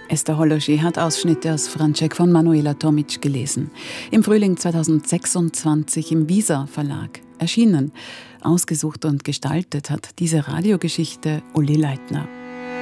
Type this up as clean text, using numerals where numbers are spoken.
Esther Holloschi hat Ausschnitte aus Franček von Manuela Tomic gelesen. Im Frühling 2026 im Visa Verlag erschienen. Ausgesucht und gestaltet hat diese Radiogeschichte Uli Leitner.